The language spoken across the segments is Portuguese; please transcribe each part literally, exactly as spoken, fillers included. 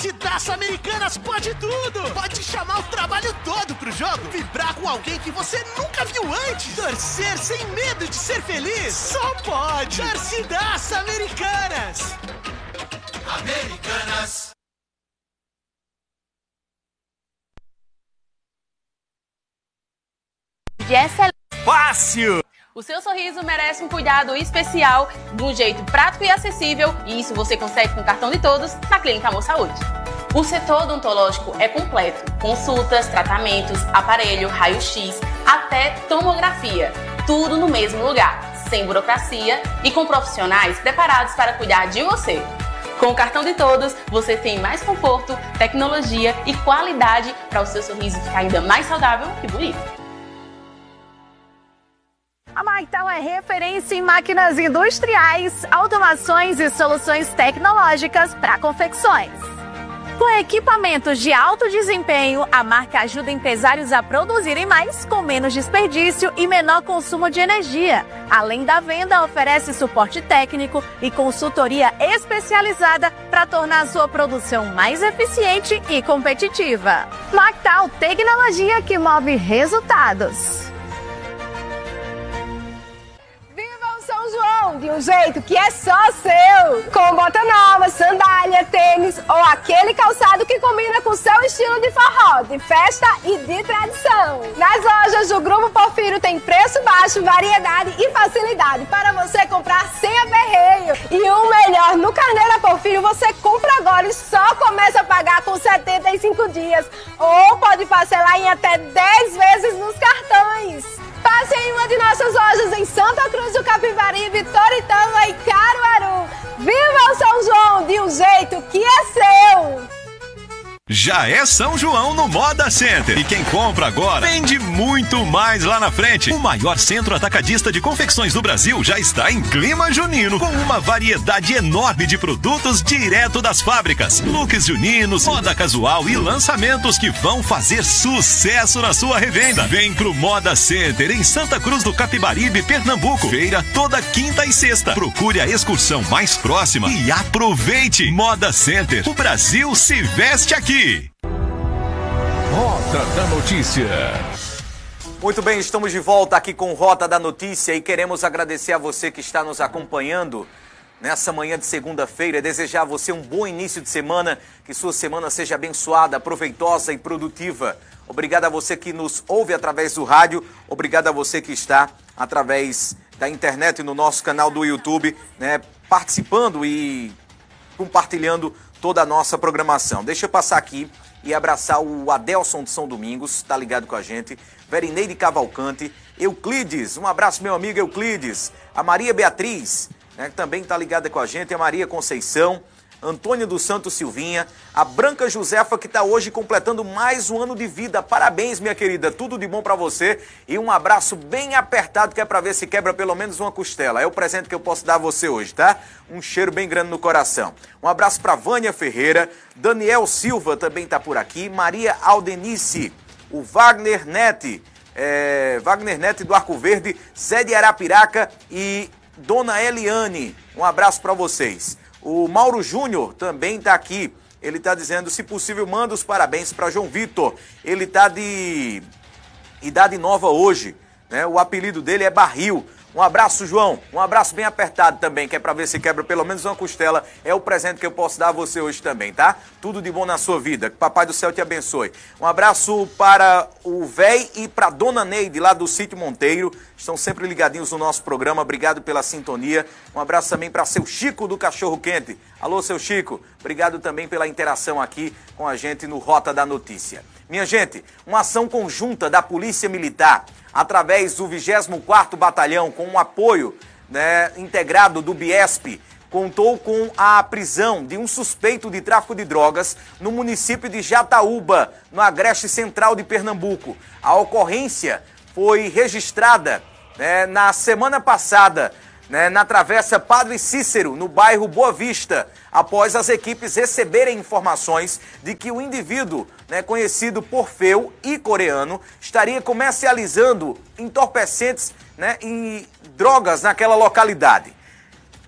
Torcidaça Americanas pode tudo! Pode chamar o trabalho todo pro jogo, vibrar com alguém que você nunca viu antes, torcer sem medo de ser feliz, só pode! Torcidaça Americanas! Americanas! De excelência. Fácil! O seu sorriso merece um cuidado especial, de um jeito prático e acessível, e isso você consegue com o cartão de todos na Clínica Amor Saúde. O setor odontológico é completo, consultas, tratamentos, aparelho, raio-x, até tomografia, tudo no mesmo lugar, sem burocracia e com profissionais preparados para cuidar de você. Com o cartão de todos, você tem mais conforto, tecnologia e qualidade para o seu sorriso ficar ainda mais saudável e bonito. A Mactal é referência em máquinas industriais, automações e soluções tecnológicas para confecções. Com equipamentos de alto desempenho, a marca ajuda empresários a produzirem mais com menos desperdício e menor consumo de energia. Além da venda, oferece suporte técnico e consultoria especializada para tornar a sua produção mais eficiente e competitiva. Mactal, tecnologia que move resultados. São João, de um jeito que é só seu. Com bota nova, sandália, tênis ou aquele calçado que combina com seu estilo de forró, de festa e de tradição. Nas lojas do Grupo Porfírio tem preço baixo, variedade e facilidade para você comprar sem aperreio. E o melhor, no Carnê da Porfírio você compra agora e só começa a pagar com setenta e cinco dias. Ou pode parcelar em até dez vezes nos cartões. Passe em uma de nossas lojas em Santa Cruz do Capibaribe, Toritama e Caruaru. Viva o São João de um jeito que é seu! Já é São João no Moda Center. E quem compra agora vende muito mais lá na frente. O maior centro atacadista de confecções do Brasil já está em clima junino, com uma variedade enorme de produtos direto das fábricas. Looks juninos, moda casual e lançamentos que vão fazer sucesso na sua revenda. Vem pro Moda Center em Santa Cruz do Capibaribe, Pernambuco. Feira toda quinta e sexta. Procure a excursão mais próxima e aproveite. Moda Center. O Brasil se veste aqui. Rota da Notícia. Muito bem, estamos de volta aqui com Rota da Notícia e queremos agradecer a você que está nos acompanhando nessa manhã de segunda-feira. Desejar a você um bom início de semana, que sua semana seja abençoada, proveitosa e produtiva. Obrigado a você que nos ouve através do rádio, obrigado a você que está através da internet no nosso canal do YouTube, né, participando e compartilhando toda a nossa programação. Deixa eu passar aqui e abraçar o Adelson de São Domingos, tá ligado com a gente, Verineide Cavalcante, Euclides, um abraço meu amigo Euclides, a Maria Beatriz, né, que também tá ligada com a gente, a Maria Conceição, Antônio dos Santos Silvinha, a Branca Josefa, que está hoje completando mais um ano de vida. Parabéns, minha querida, tudo de bom para você e um abraço bem apertado, que é para ver se quebra pelo menos uma costela. É o presente que eu posso dar a você hoje, tá? Um cheiro bem grande no coração. Um abraço para Vânia Ferreira, Daniel Silva também está por aqui, Maria Aldenice, o Wagner Nete, é, Wagner Nete do Arco Verde, Zé de Arapiraca e Dona Eliane. Um abraço para vocês. O Mauro Júnior também está aqui. Ele está dizendo, se possível, manda os parabéns para João Vitor. Ele está de idade nova hoje, né? O apelido dele é Barril. Um abraço, João. Um abraço bem apertado também, que é para ver se quebra pelo menos uma costela. É o presente que eu posso dar a você hoje também, tá? Tudo de bom na sua vida. Que Papai do Céu te abençoe. Um abraço para o véi e para Dona Neide, lá do Sítio Monteiro. Estão sempre ligadinhos no nosso programa. Obrigado pela sintonia. Um abraço também para seu Chico do Cachorro Quente. Alô, seu Chico. Obrigado também pela interação aqui com a gente no Rota da Notícia. Minha gente, uma ação conjunta da Polícia Militar, através do vigésimo quarto Batalhão, com o apoio, né, integrado do Biesp, contou com a prisão de um suspeito de tráfico de drogas no município de Jataúba, no agreste central de Pernambuco. A ocorrência foi registrada, né, na semana passada, né, na Travessa Padre Cícero, no bairro Boa Vista, após as equipes receberem informações de que o indivíduo, né, conhecido por Feu e coreano, estaria comercializando entorpecentes, né, e drogas naquela localidade.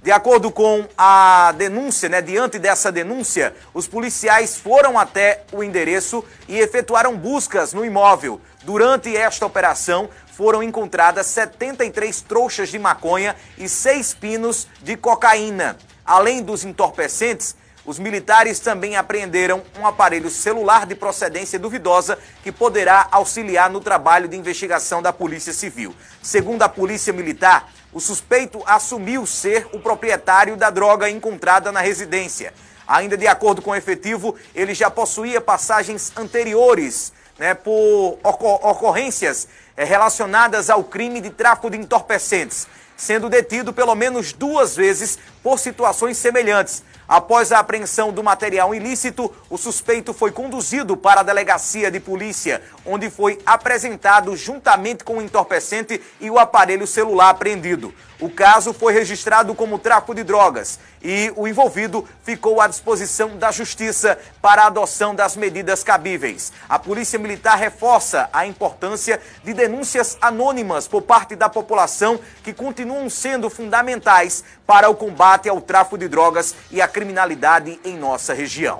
De acordo com a denúncia, né, diante dessa denúncia, os policiais foram até o endereço e efetuaram buscas no imóvel. Durante esta operação, foram encontradas setenta e três trouxas de maconha e seis pinos de cocaína. Além dos entorpecentes, os militares também apreenderam um aparelho celular de procedência duvidosa que poderá auxiliar no trabalho de investigação da Polícia Civil. Segundo a Polícia Militar, o suspeito assumiu ser o proprietário da droga encontrada na residência. Ainda de acordo com o efetivo, ele já possuía passagens anteriores, né, por ocorrências relacionadas ao crime de tráfico de entorpecentes, sendo detido pelo menos duas vezes por situações semelhantes. Após a apreensão do material ilícito, o suspeito foi conduzido para a delegacia de polícia, onde foi apresentado juntamente com o entorpecente e o aparelho celular apreendido. O caso foi registrado como tráfico de drogas e o envolvido ficou à disposição da Justiça para a adoção das medidas cabíveis. A Polícia Militar reforça a importância de denúncias anônimas por parte da população que continuam sendo fundamentais para o combate ao tráfico de drogas e à criminalidade em nossa região.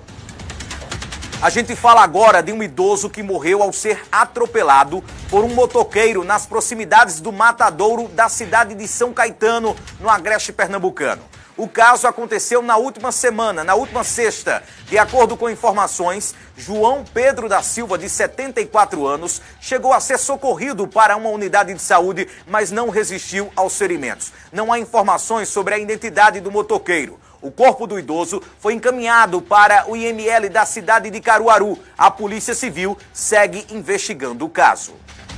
A gente fala agora de um idoso que morreu ao ser atropelado por um motoqueiro nas proximidades do matadouro da cidade de São Caetano, no Agreste Pernambucano. O caso aconteceu na última semana, na última sexta. De acordo com informações, João Pedro da Silva, de setenta e quatro anos, chegou a ser socorrido para uma unidade de saúde, mas não resistiu aos ferimentos. Não há informações sobre a identidade do motoqueiro. O corpo do idoso foi encaminhado para o I M L da cidade de Caruaru. A Polícia Civil segue investigando o caso.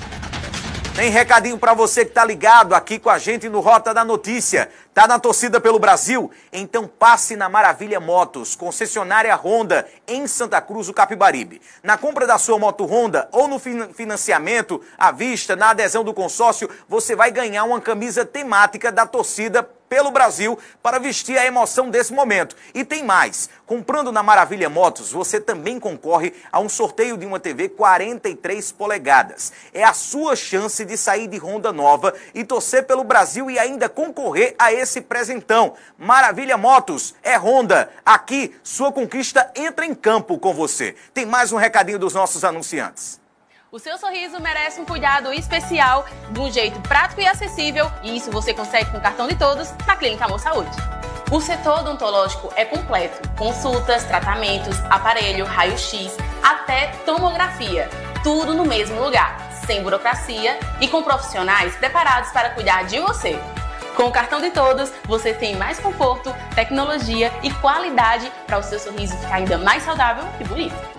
Tem recadinho para você que tá ligado aqui com a gente no Rota da Notícia. Tá na torcida pelo Brasil? Então passe na Maravilha Motos, concessionária Honda em Santa Cruz do Capibaribe. Na compra da sua moto Honda ou no financiamento à vista, na adesão do consórcio, você vai ganhar uma camisa temática da torcida pelo Brasil para vestir a emoção desse momento. E tem mais. Comprando na Maravilha Motos, você também concorre a um sorteio de uma T V quarenta e três polegadas. É a sua chance de sair de Honda nova e torcer pelo Brasil e ainda concorrer a esse presentão. Maravilha Motos é Honda. Aqui, sua conquista entra em campo com você. Tem mais um recadinho dos nossos anunciantes. O seu sorriso merece um cuidado especial, de um jeito prático e acessível, e isso você consegue com o cartão de todos na Clínica Amor Saúde. O setor odontológico é completo, consultas, tratamentos, aparelho, raio-x, até tomografia, tudo no mesmo lugar, sem burocracia e com profissionais preparados para cuidar de você. Com o cartão de todos, você tem mais conforto, tecnologia e qualidade para o seu sorriso ficar ainda mais saudável e bonito.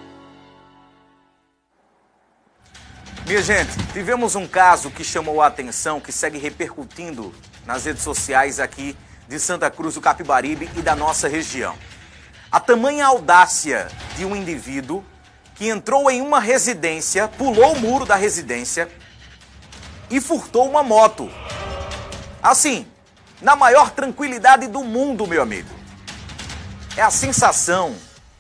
Minha gente, tivemos um caso que chamou a atenção, que segue repercutindo nas redes sociais aqui de Santa Cruz do Capibaribe e da nossa região. A tamanha audácia de um indivíduo que entrou em uma residência, pulou o muro da residência e furtou uma moto. Assim, na maior tranquilidade do mundo, meu amigo. É a sensação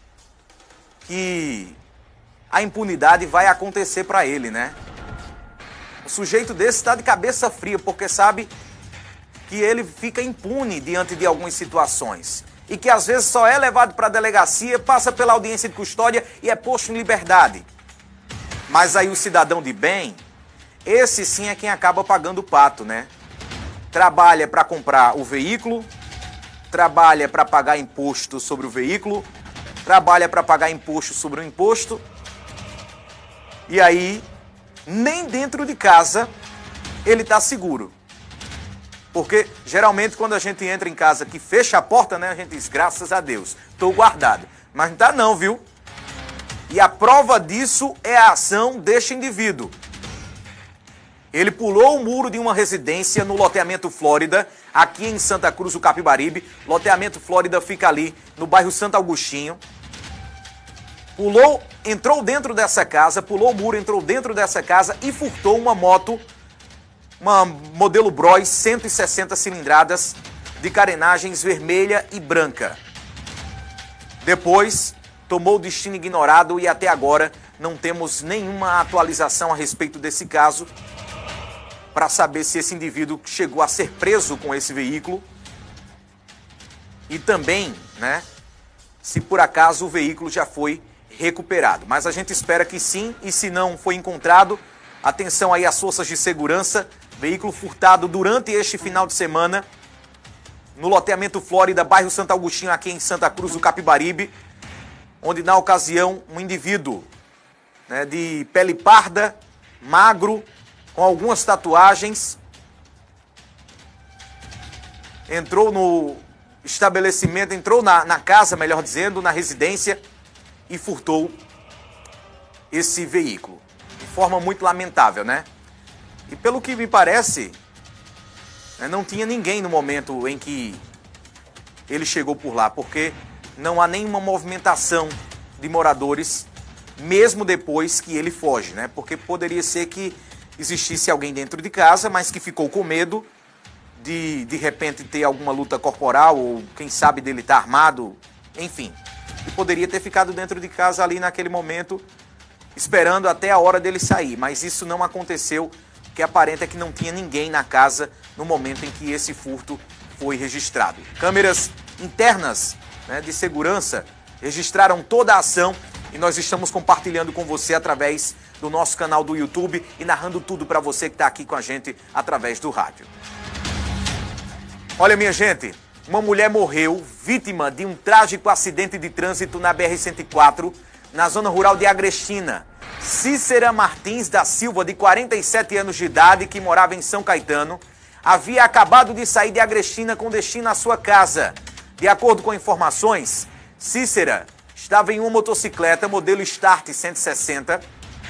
que a impunidade vai acontecer para ele, né? O sujeito desse está de cabeça fria, porque sabe que ele fica impune diante de algumas situações. E que às vezes só é levado para a delegacia, passa pela audiência de custódia e é posto em liberdade. Mas aí o cidadão de bem, esse sim é quem acaba pagando o pato, né? Trabalha para comprar o veículo, trabalha para pagar imposto sobre o veículo, trabalha para pagar imposto sobre o imposto. E aí, nem dentro de casa ele está seguro. Porque, geralmente, quando a gente entra em casa que fecha a porta, né, a gente diz, graças a Deus, estou guardado. Mas não está não, viu? E a prova disso é a ação deste indivíduo. Ele pulou o muro de uma residência no loteamento Flórida, aqui em Santa Cruz do Capibaribe. Loteamento Flórida fica ali no bairro Santo Agostinho. Pulou, entrou dentro dessa casa, pulou o muro, entrou dentro dessa casa e furtou uma moto, uma modelo Bros cento e sessenta cilindradas, de carenagens vermelha e branca. Depois, tomou o destino ignorado e até agora não temos nenhuma atualização a respeito desse caso para saber se esse indivíduo chegou a ser preso com esse veículo e também, né, se por acaso o veículo já foi recuperado. Mas a gente espera que sim, e se não foi encontrado, atenção aí às forças de segurança, veículo furtado durante este final de semana, no loteamento Flórida, bairro Santo Agostinho, aqui em Santa Cruz do Capibaribe, onde na ocasião um indivíduo, né, de pele parda, magro, com algumas tatuagens, entrou no estabelecimento, entrou na, na casa, melhor dizendo, na residência, e furtou esse veículo. De forma muito lamentável, né? E pelo que me parece, né, não tinha ninguém no momento em que ele chegou por lá, porque não há nenhuma movimentação de moradores, mesmo depois que ele foge, né? Porque poderia ser que existisse alguém dentro de casa, mas que ficou com medo de, de repente, ter alguma luta corporal, ou quem sabe dele estar armado, enfim. E poderia ter ficado dentro de casa ali naquele momento, esperando até a hora dele sair. Mas isso não aconteceu, o que aparenta que não tinha ninguém na casa no momento em que esse furto foi registrado. Câmeras internas, né, de segurança registraram toda a ação e nós estamos compartilhando com você através do nosso canal do YouTube e narrando tudo para você que está aqui com a gente através do rádio. Olha, minha gente, uma mulher morreu vítima de um trágico acidente de trânsito na B R cento e quatro, na zona rural de Agrestina. Cícera Martins da Silva, de quarenta e sete anos de idade, que morava em São Caetano, havia acabado de sair de Agrestina com destino à sua casa. De acordo com informações, Cícera estava em uma motocicleta modelo Start cento e sessenta,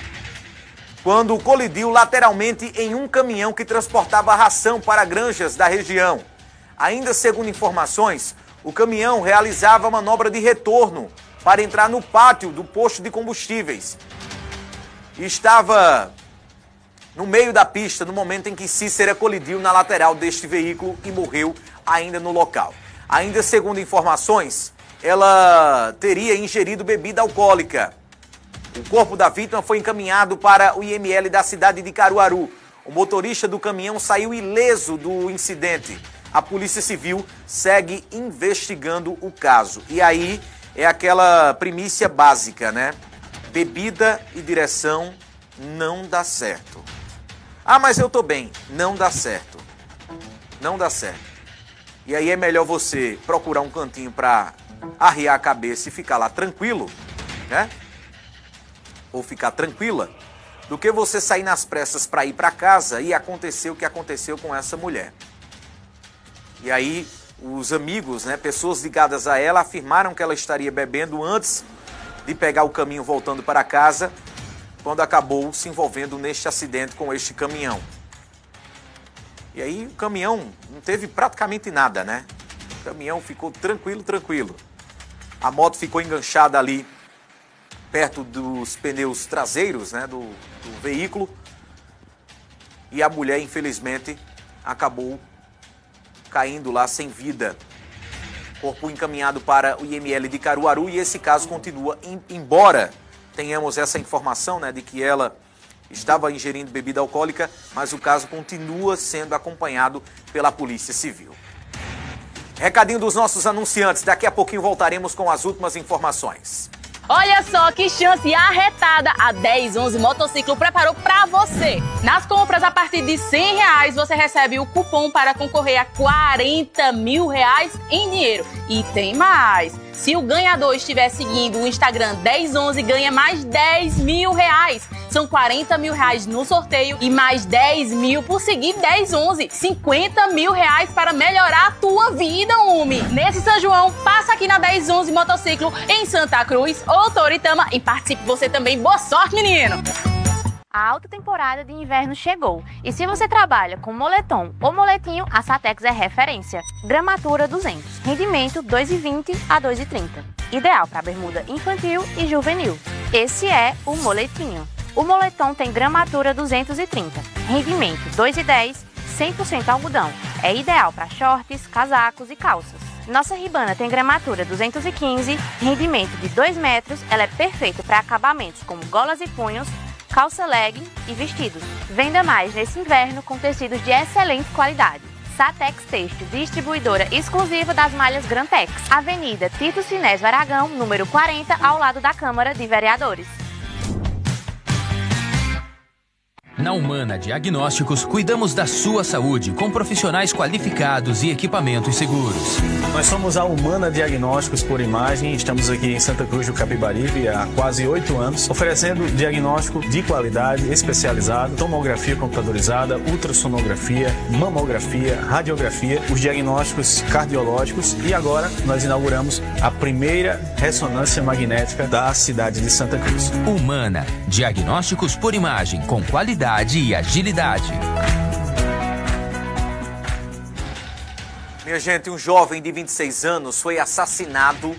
quando colidiu lateralmente em um caminhão que transportava ração para granjas da região. Ainda segundo informações, o caminhão realizava manobra de retorno para entrar no pátio do posto de combustíveis. E estava no meio da pista no momento em que Cícera colidiu na lateral deste veículo e morreu ainda no local. Ainda segundo informações, ela teria ingerido bebida alcoólica. O corpo da vítima foi encaminhado para o I M L da cidade de Caruaru. O motorista do caminhão saiu ileso do incidente. A Polícia Civil segue investigando o caso. E aí é aquela primícia básica, né? Bebida e direção não dá certo. Ah, mas eu tô bem. Não dá certo. Não dá certo. E aí é melhor você procurar um cantinho para arriar a cabeça e ficar lá tranquilo, né? Ou ficar tranquila, do que você sair nas pressas para ir para casa e acontecer o que aconteceu com essa mulher. E aí os amigos, né, pessoas ligadas a ela, afirmaram que ela estaria bebendo antes de pegar o caminho voltando para casa, quando acabou se envolvendo neste acidente com este caminhão. E aí o caminhão não teve praticamente nada, né? O caminhão ficou tranquilo, tranquilo. A moto ficou enganchada ali perto dos pneus traseiros, né, do, do veículo. E a mulher, infelizmente, acabou caindo lá sem vida. Corpo encaminhado para o I M L de Caruaru e esse caso continua, embora tenhamos essa informação, né, de que ela estava ingerindo bebida alcoólica, mas o caso continua sendo acompanhado pela Polícia Civil. Recadinho dos nossos anunciantes, daqui a pouquinho voltaremos com as últimas informações. Olha só que chance arretada a dez onze Motociclo preparou pra você. Nas compras a partir de cem reais você recebe o cupom para concorrer a quarenta mil reais em dinheiro. E tem mais. Se o ganhador estiver seguindo o Instagram dez onze, ganha mais dez mil reais. São quarenta mil reais no sorteio e mais dez mil por seguir dez onze. cinquenta mil reais para melhorar a tua vida, homem. Nesse São João, passa aqui na dez onze Motociclo em Santa Cruz ou Toritama e participe você também. Boa sorte, menino! A alta temporada de inverno chegou e se você trabalha com moletom ou moletinho, a Satex é referência. Gramatura duzentos, rendimento dois e vinte a dois e trinta. Ideal para bermuda infantil e juvenil. Esse é o moletinho. O moletom tem gramatura duzentos e trinta, rendimento dois e dez, cem por cento algodão. É ideal para shorts, casacos e calças. Nossa Ribana tem gramatura duzentos e quinze, rendimento de dois metros, ela é perfeita para acabamentos como golas e punhos, calça legging e vestidos. Venda mais nesse inverno com tecidos de excelente qualidade. Satex Texto, distribuidora exclusiva das malhas Grantex. Avenida Tito Sinésio Aragão, número quarenta, ao lado da Câmara de Vereadores. Na Humana Diagnósticos, cuidamos da sua saúde com profissionais qualificados e equipamentos seguros. Nós somos a Humana Diagnósticos por Imagem, estamos aqui em Santa Cruz do Capibaribe há quase oito anos, oferecendo diagnóstico de qualidade, especializado, tomografia computadorizada, ultrassonografia, mamografia, radiografia, os diagnósticos cardiológicos e agora nós inauguramos a primeira ressonância magnética da cidade de Santa Cruz. Humana Diagnósticos por Imagem, com qualidade e agilidade. Minha gente, um jovem de vinte e seis anos foi assassinado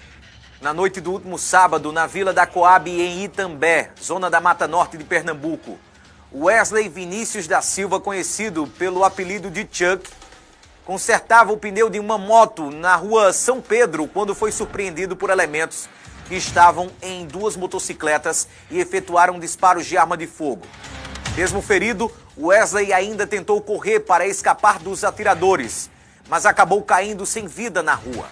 na noite do último sábado na Vila da Coab em Itambé, zona da Mata Norte de Pernambuco. Wesley Vinícius da Silva, conhecido pelo apelido de Chuck, consertava o pneu de uma moto na rua São Pedro quando foi surpreendido por elementos que estavam em duas motocicletas e efetuaram disparos de arma de fogo. Mesmo ferido, Wesley ainda tentou correr para escapar dos atiradores, mas acabou caindo sem vida na rua.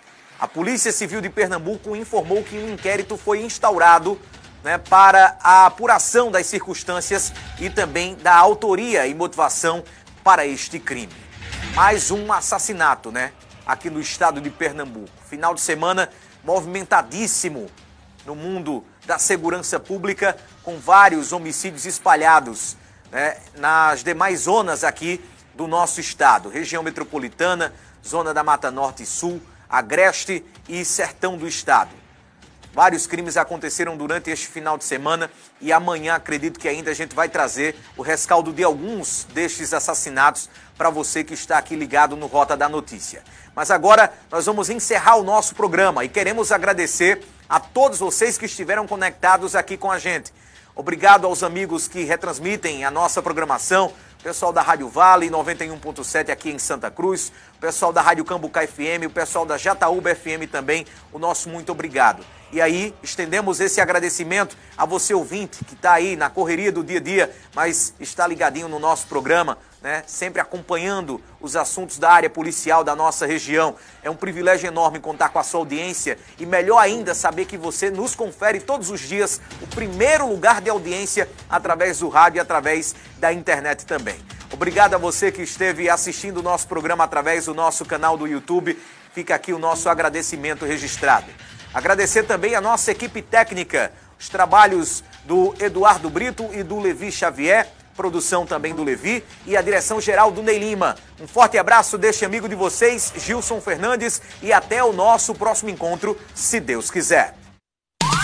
A Polícia Civil de Pernambuco informou que um inquérito foi instaurado, né, para a apuração das circunstâncias e também da autoria e motivação para este crime. Mais um assassinato, né, aqui no estado de Pernambuco. Final de semana movimentadíssimo no mundo da segurança pública, com vários homicídios espalhados, né, nas demais zonas aqui do nosso estado. Região metropolitana, zona da Mata Norte e Sul, Agreste e Sertão do estado. Vários crimes aconteceram durante este final de semana e amanhã acredito que ainda a gente vai trazer o rescaldo de alguns destes assassinatos para você que está aqui ligado no Rota da Notícia. Mas agora nós vamos encerrar o nosso programa e queremos agradecer a todos vocês que estiveram conectados aqui com a gente. Obrigado aos amigos que retransmitem a nossa programação, o pessoal da Rádio Vale noventa e um ponto sete aqui em Santa Cruz, o pessoal da Rádio Cambucá F M, o pessoal da Jataúba F M também, o nosso muito obrigado. E aí, estendemos esse agradecimento a você ouvinte que está aí na correria do dia a dia, mas está ligadinho no nosso programa, né? Sempre acompanhando os assuntos da área policial da nossa região. É um privilégio enorme contar com a sua audiência e melhor ainda saber que você nos confere todos os dias o primeiro lugar de audiência através do rádio e através da internet também. Obrigado a você que esteve assistindo o nosso programa através do nosso canal do YouTube. Fica aqui o nosso agradecimento registrado. Agradecer também a nossa equipe técnica, os trabalhos do Eduardo Brito e do Levi Xavier, produção também do Levi e a direção geral do Ney Lima. Um forte abraço deste amigo de vocês, Gilson Fernandes, e até o nosso próximo encontro, se Deus quiser.